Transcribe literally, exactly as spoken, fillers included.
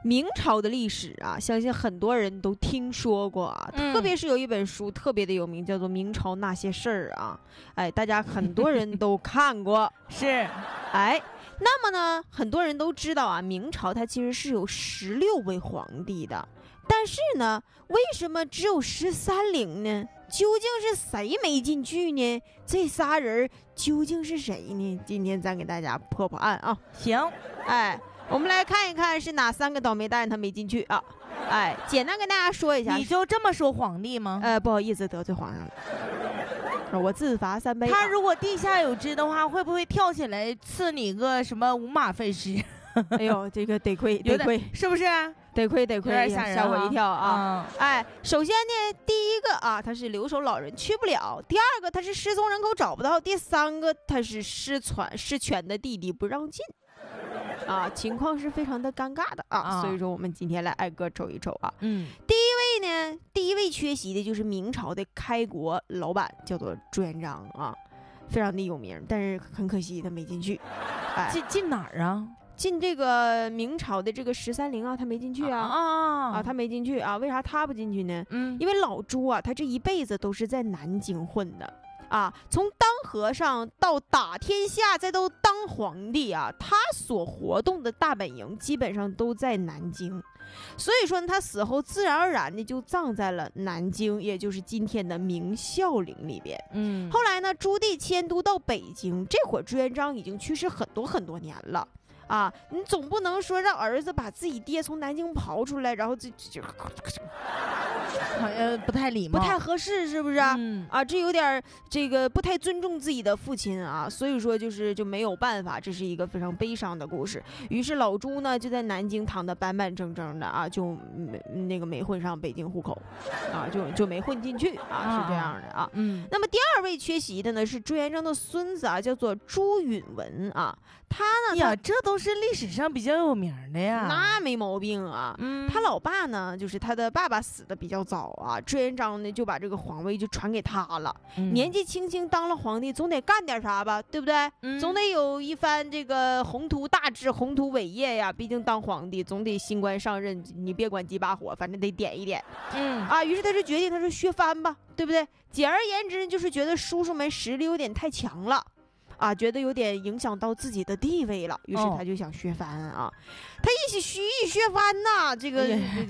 明朝的历史啊，相信很多人都听说过啊， 嗯、 特别是有一本书特别的有名，叫做《明朝那些事儿》啊，哎，大家很多人都看过， 是， 哎，那么呢，很多人都知道啊，明朝它其实是有十六位皇帝的，但是呢，为什么只有十三陵呢？究竟是谁没进去呢？这仨人究竟是谁呢？今天咱给大家破破案啊！ 行， 哎。我们来看一看是哪三个倒霉蛋他没进去啊？哎，简单跟大家说一下。 你就这么说皇帝吗？ 呃，不好意思得罪皇上了，我自罚三杯、啊。 他如果地下有知的话，会不会跳起来赐你个什么五马分尸？ 哎呦，这个得亏得亏， 是不是？ 得亏得亏， 吓人、 吓我一跳啊！ 嗯、 哎，首先呢，第一个啊，他是留守老人去不了；第二个，他是失踪人口找不到；第三个，他是失传失权的弟弟不让进。啊，情况是非常的尴尬的啊，啊所以说我们今天来挨个瞅一瞅啊。 嗯， 第一位呢，第一位缺席的就是明朝的开国老板，叫做朱元璋啊，非常的有名，但是很可惜他没进去。 哎，进进哪儿啊？ 进这个明朝的这个十三陵啊，他没进去啊啊啊，他没进去啊，为啥他不进去呢？ 嗯， 因为老朱啊，他这一辈子都是在南京混的。啊，从当和尚到打天下，再到当皇帝啊，他所活动的大本营基本上都在南京，所以说呢，他死后自然而然的就葬在了南京，也就是今天的明孝陵里边。 嗯， 后来呢，朱棣迁都到北京，这会儿朱元璋已经去世很多很多年了。啊，你总不能说让儿子把自己爹从南京刨出来，然后这这好像不太礼貌， 不太合适，是不是？ 嗯、 啊，这有点这个不太尊重自己的父亲啊，所以说就是就没有办法，这是一个非常悲伤的故事。于是老朱呢就在南京躺得板板正正的啊，就没那个没混上北京户口，啊，就就没混进去啊，啊是这样的啊。 嗯， 那么第二位缺席的呢是朱元璋的孙子啊，叫做朱允文啊，他呢， 呀，这都是历史上比较有名的呀， 那没毛病啊。 嗯， 他老爸呢，就是他的爸爸死的比较早啊，朱元璋呢就把这个皇位就传给他了。嗯、年纪轻轻当了皇帝，总得干点啥吧，对不对？嗯、总得有一番这个宏图大志、宏图伟业呀。毕竟当皇帝总得新官上任，你别管几把火，反正得点一点。嗯啊，于是他就决定，他说削藩吧，对不对？简而言之，就是觉得叔叔们实力有点太强了。啊，觉得有点影响到自己的地位了，于是他就想削藩啊。哦、他一起削一削藩呐，这个。